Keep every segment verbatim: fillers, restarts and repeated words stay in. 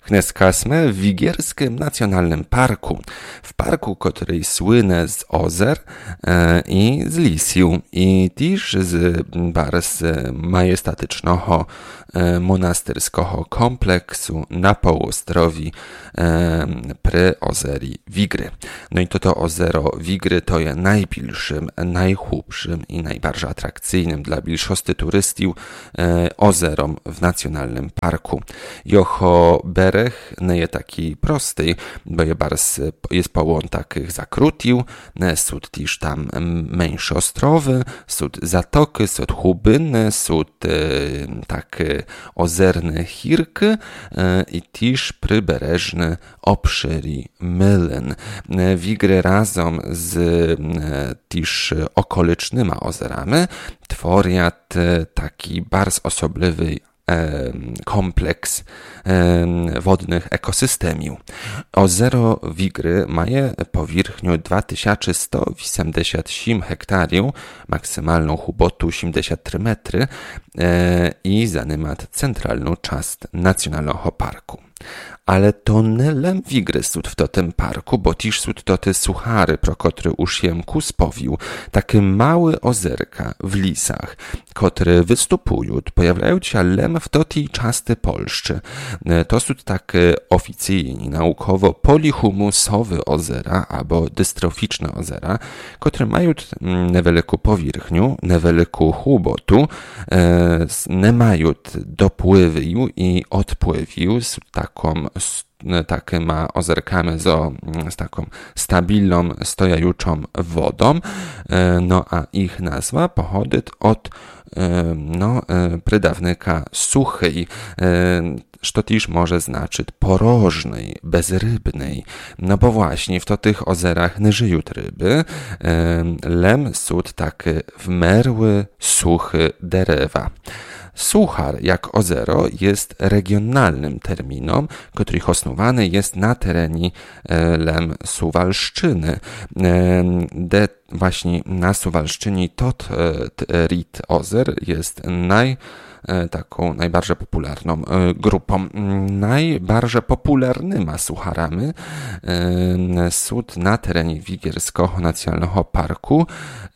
Dneska sme w Wigierskim Nacjonalnym Parku. W parku, który słyne z ozer e, i z lisiu i też z bardzo majestatycznego e, monastyrskiego kompleksu na połostrowi e, pry ozeri Wigry. No i to to ozero Wigry to jest najbliższym, najchłupszym i najbardziej atrakcyjnym dla większości turystów e, ozerom w Nacjonalnym Parku. Jocho bereg nie jest taki prosty, bo je bardzo, jest połon takich zakrutiu, są też tam mniejsze ostrowy, są zatoki, są chubyny, są e, takie ozerne chirki e, i też przybereżne obszyry mylyn. Wigry razem z e, też okolicznymi ozerami tworzą taki bardzo osobliwy kompleks wodnych ekosystemiów. Ozero Wigry ma powierzchnię dwa tysiące sto osiemdziesiąt osiem hektarów, maksymalną hubotu osiemdziesiąt trzy metry i zajmuje centralną część Nacjonalnego Parku. Ale to nie Wigry są w tym parku, bo też są to te suchary, pro które już jem kuspowił, takie małe ozerka w lisach, które wystupują, pojawiają się lem w tej części Polszczy. To są takie oficjalnie, naukowo polihumusowe ozera albo dystroficzne ozera, które mają niewielką powierzchnię, niewielką hubotu, nie mają dopływu i odpływu z taką takimi ozerkami z, z taką stabilną, stojajuczą wodą, no a ich nazwa pochodzi od no, przydawnika suchej, co też może znaczyć porożnej, bezrybnej, no bo właśnie w to tych ozerach nie żyją ryby, lem są takie wmerły, suchy derewa. Suchar, jak ozero, jest regionalnym terminem, który osnowany jest na terenie lem Suwalszczyny. De właśnie na Suwalszczynie tot rit ozer jest naj taką najbardziej popularną grupą. Najbardziej popularnymi sucharami są na terenie Wigierskiego Nacjonalnego Parku.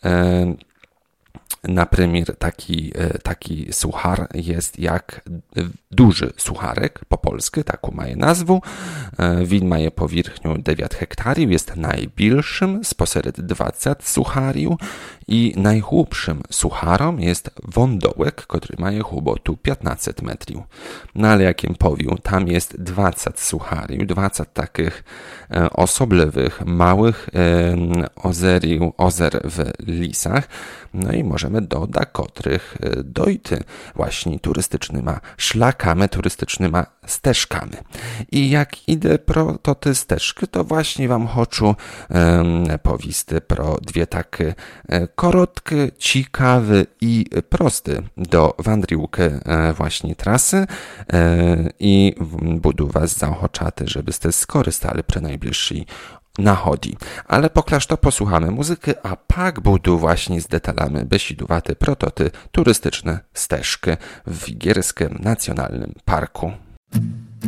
Na przykład taki, taki suchar jest jak duży sucharek po polsku, taką ma nazwę. Win ma powierzchnię dziewięć hektarów, jest najbliższym spośród dwudziestu suchariów i najchłupszym sucharom jest wądołek, który ma hubotu piętnaście metrów. No ale jakim powiem, tam jest dwadzieścia suchariów, dwadzieścia takich osobliwych, małych ozeriów, ozer w lisach. No i możemy dodać, których dojty właśnie turystycznymi szlakami, turystycznymi ścieżkami. I jak idę pro to te ścieżki, to właśnie wam chcę um, powiedzieć pro dwie takie krótkie, ciekawe i proste do wędrówki właśnie trasy i budu was zaochoczaty, żebyście skorzystali przy najbliższej nachodzi. Ale poklaż to posłuchamy muzyki, a pak budu właśnie z detalami besiduwaty prototy turystyczne ścieżki w Wigierskim Nacjonalnym Parku.